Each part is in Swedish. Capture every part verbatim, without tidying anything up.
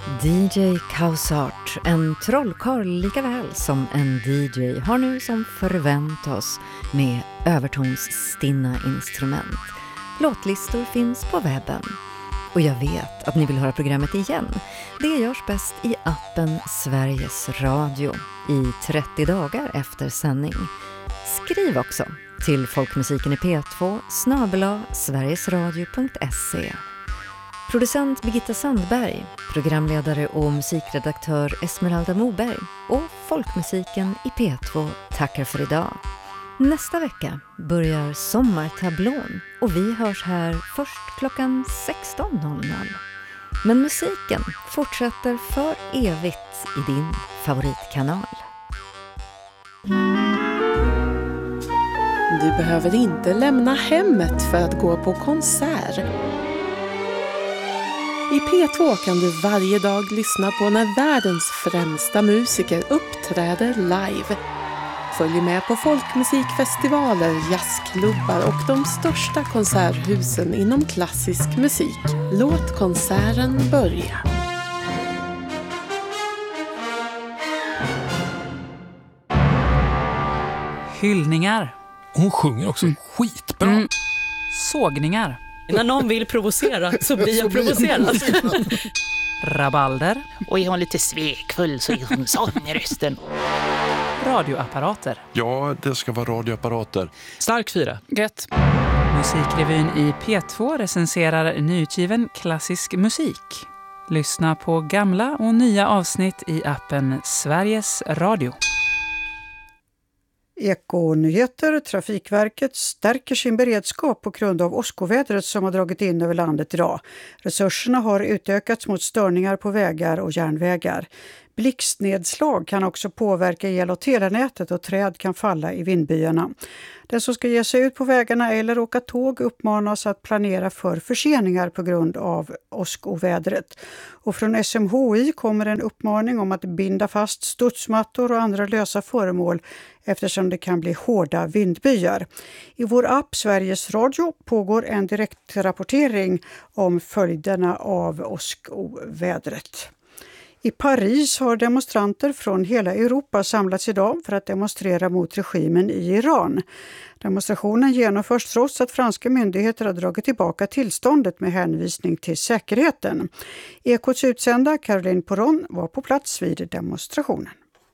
D J Kausart, en trollkarl lika väl som en D J, har nu som förvänt oss med övertonsstinna instrument. Låtlistor finns på webben. Och jag vet att ni vill höra programmet igen. Det görs bäst i appen Sveriges Radio i trettio dagar efter sändning. Skriv också till folkmusiken i P två snabel-a sverigesradio punkt se. Producent Birgitta Sandberg, programledare och musikredaktör Esmeralda Moberg och folkmusiken i P två tackar för idag. Nästa vecka börjar sommartablån och vi hörs här först klockan sexton noll noll. Men musiken fortsätter för evigt i din favoritkanal. Du behöver inte lämna hemmet för att gå på konsert. I P två kan du varje dag lyssna på när världens främsta musiker uppträder live. Följ med på folkmusikfestivaler, jazzklubbar och de största konserthusen inom klassisk musik. Låt konserten börja. Hyllningar. Hon sjunger också mm. skitbra. Mm. Sågningar. När någon vill provocera så blir jag provocerad. Rabalder. Och är hon lite svekfull så är hon sån i rösten. Radioapparater. Ja, det ska vara radioapparater. Stark fyra. Gött. Musikrevyn i P två recenserar nyutgiven klassisk musik. Lyssna på gamla och nya avsnitt i appen Sveriges Radio. Ekonyheter. Trafikverket stärker sin beredskap på grund av åskovädret som har dragit in över landet idag. Resurserna har utökats mot störningar på vägar och järnvägar. Blixtnedslag kan också påverka el- och telenätet och träd kan falla i vindbyarna. Den som ska ge sig ut på vägarna eller åka tåg uppmanas att planera för förseningar på grund av åskovädret. Och från S M H I kommer en uppmaning om att binda fast studsmattor och andra lösa föremål eftersom det kan bli hårda vindbyar. I vår app Sveriges Radio pågår en direktrapportering om följderna av åskovädret. I Paris har demonstranter från hela Europa samlats idag för att demonstrera mot regimen i Iran. Demonstrationen genomförs trots att franska myndigheter har dragit tillbaka tillståndet med hänvisning till säkerheten. Ekots utsända Caroline Poron var på plats vid demonstrationen.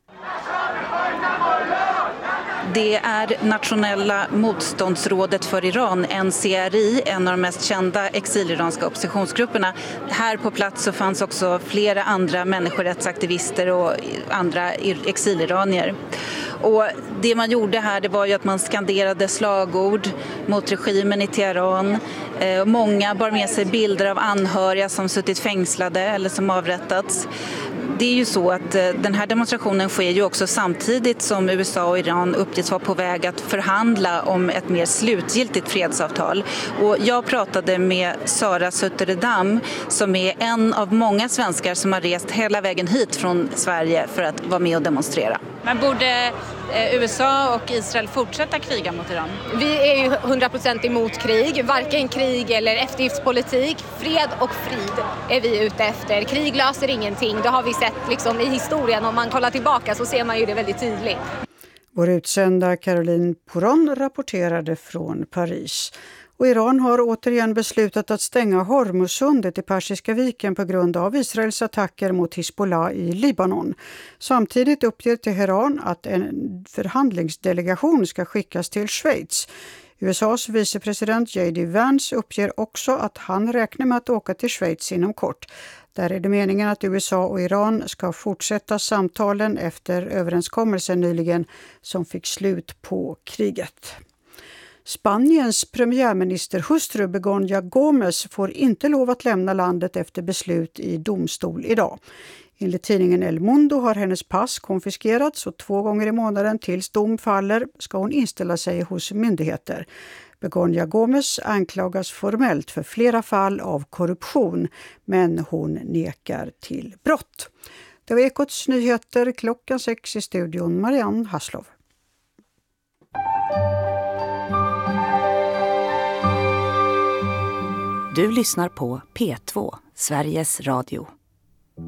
Det är Nationella motståndsrådet för Iran, N C R I, en av de mest kända exiliranska oppositionsgrupperna. Här på plats så fanns också flera andra människorättsaktivister och andra exiliranier. Och det man gjorde här, det var ju att man skanderade slagord mot regimen i Teheran. Eh, många bar med sig bilder av anhöriga som suttit fängslade eller som avrättats. Det är ju så att eh, den här demonstrationen sker ju också samtidigt som U S A och Iran uppges vara på väg att förhandla om ett mer slutgiltigt fredsavtal. Och jag pratade med Sara Sutterdam som är en av många svenskar som har rest hela vägen hit från Sverige för att vara med och demonstrera. Men borde U S A och Israel fortsätta kriga mot Iran? Vi är ju hundra procent emot krig, varken krig eller eftergiftspolitik. Fred och frid är vi ute efter. Krig löser ingenting, det har vi sett liksom i historien. Om man kollar tillbaka så ser man ju det väldigt tydligt. Vår utsända Caroline Poron rapporterade från Paris. Och Iran har återigen beslutat att stänga Hormuzsundet i Persiska viken på grund av Israels attacker mot Hizbollah i Libanon. Samtidigt uppger Teheran att en förhandlingsdelegation ska skickas till Schweiz. U S A:s vicepresident J D Vance uppger också att han räknar med att åka till Schweiz inom kort. Där är det meningen att U S A och Iran ska fortsätta samtalen efter överenskommelsen nyligen som fick slut på kriget. Spaniens premiärministerhustru Begoña Gómez får inte lov att lämna landet efter beslut i domstol idag. Enligt tidningen El Mundo har hennes pass konfiskerats och två gånger i månaden tills dom faller ska hon inställa sig hos myndigheter. Begoña Gómez anklagas formellt för flera fall av korruption, men hon nekar till brott. Det var Ekots nyheter klockan sex i studion. Marianne Haslov. Du lyssnar på P två, Sveriges Radio.